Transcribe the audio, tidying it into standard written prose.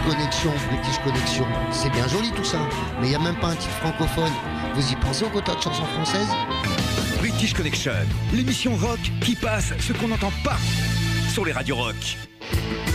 British Connection, c'est bien joli tout ça, mais il n'y a même pas un titre francophone. Vous y pensez au quota de chansons françaises? British Connection, l'émission rock qui passe ce qu'on n'entend pas sur les radios rock.